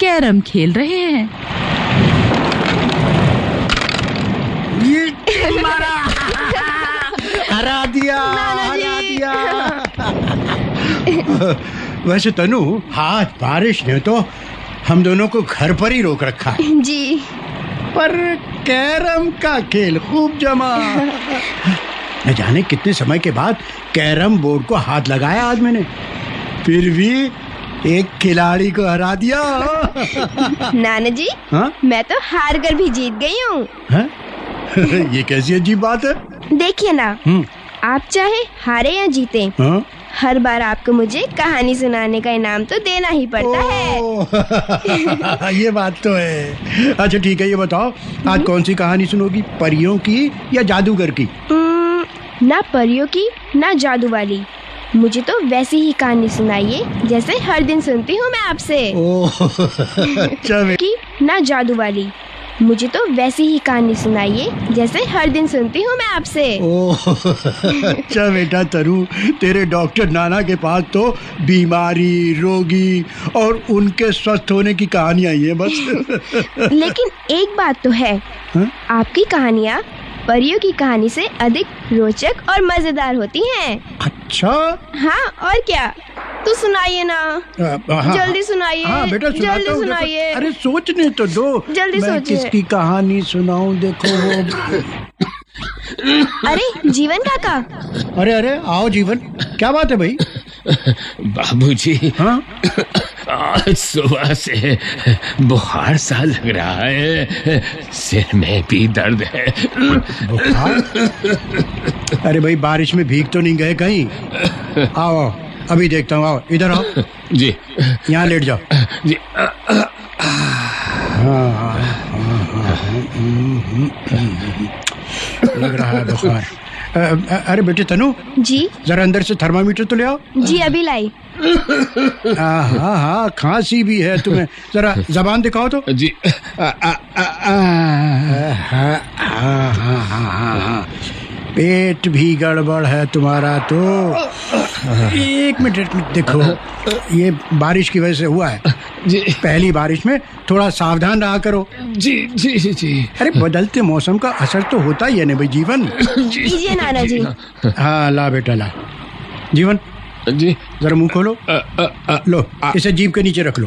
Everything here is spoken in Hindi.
कैरम खेल रहे हैं। ये तुम्हारा हरा दिया। वैसे तनु, आज बारिश ने तो हम दोनों को घर पर ही रोक रखा है जी। पर कैरम का खेल खूब जमा। न जाने कितने समय के बाद कैरम बोर्ड को हाथ लगाया आज मैंने, फिर भी एक खिलाड़ी को हरा दिया। नाना जी, हाँ? मैं तो हार कर भी जीत गई हूँ। ये कैसी अजीब बात है? देखिए ना, आप चाहे हारे या जीते, हाँ? हर बार आपको मुझे कहानी सुनाने का इनाम तो देना ही पड़ता है। ये बात तो है। अच्छा ठीक है, ये बताओ आज कौन सी कहानी सुनोगी, परियों की या जादूगर की? ना परियों की ना जादू वाली, मुझे तो वैसी ही कहानी सुनाइए जैसे हर दिन सुनती हूँ मैं आपसे। कि ना जादू वाली, मुझे तो वैसी ही कहानी सुनाइए जैसे हर दिन सुनती हूँ मैं आपसे। अच्छा बेटा तरू, तेरे डॉक्टर नाना के पास तो बीमारी, रोगी और उनके स्वस्थ होने की कहानियां ही है बस। लेकिन एक बात तो है, आपकी कहानियाँ परियों की कहानी से अधिक रोचक और मजेदार होती हैं। अच्छा? हाँ और क्या, तो सुनाइए ना। हाँ, जल्दी सुनाइए। हाँ बेटा, जल्दी सुनाइए। अरे सोचने तो दो, जल्दी मैं सोचिए। किसकी कहानी सुनाऊं? देखो वो। अरे जीवन काका। अरे अरे आओ जीवन, क्या बात है भाई? बाबूजी, हाँ? आज सुबह से बुखार सा लग रहा है, सिर में भी दर्द है। बुखार? अरे भाई बारिश में भीग तो नहीं गए कहीं? आओ अभी देखता हूँ, आओ इधर आओ। जी। यहाँ लेट जाओ। जी। लग रहा है बुखार। अरे बेटे तनु, जी। जरा अंदर से थर्मामीटर तो ले आओ। जी अभी लाई। हाँ हाँ, खांसी भी है तुम्हें, जरा जबान दिखाओ तो। जी। पेट भी गड़बड़ है तुम्हारा तो। एक मिनट देखो, ये बारिश की वजह से हुआ है। जी। पहली बारिश में थोड़ा सावधान रहा करो। जी जी जी। अरे बदलते मौसम का असर तो होता ही है ना भाई जीवन। कीजिए नाना जी। हाँ ला बेटा ला। जीवन जी। जरा मुंह खोलो। लो इसे जीभ के नीचे रख लो।